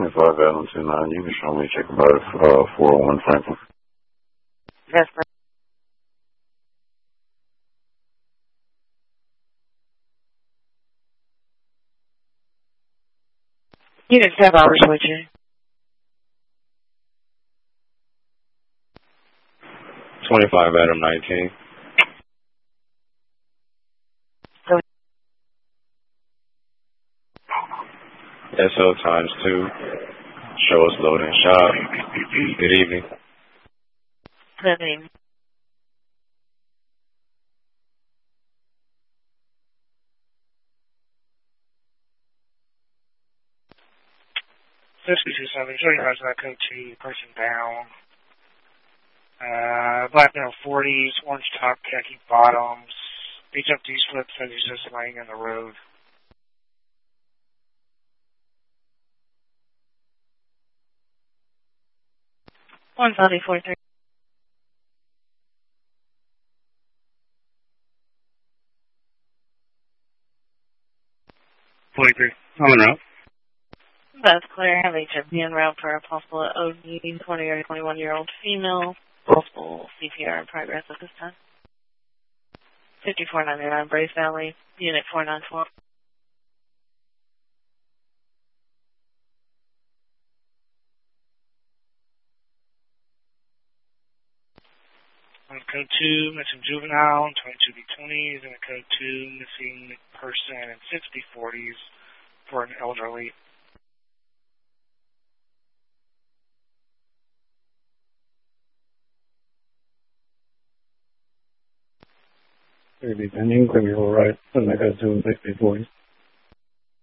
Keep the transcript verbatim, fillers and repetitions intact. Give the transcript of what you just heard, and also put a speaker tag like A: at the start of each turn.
A: twenty-five Adam two nine. You can show me check about uh, four oh one Franklin.
B: Yes, sir. Unit seven hours switching.
A: twenty-five Adam nineteen.
B: Go.
A: S O times two. Show us loading shop. Good evening.
B: Good evening.
C: sixty-two seven, showing you guys that code two, person down. Uh, black male forties, orange top, khaki bottoms. H F D slip says he's just laying in the road.
B: one forty forty-three.
C: forty-three. On route.
B: That's clear. Have H F D en route for a possible O D, twenty or twenty-one year old female. Possible C P R in progress at this time. fifty-four ninety-nine Brace Valley, Unit four nine four.
C: On code two, missing juvenile, twenty-two B twenties, and a code two, missing person in sixty forties for an elderly.
A: Maybe pending, criminal right, and I got two and sixty forties.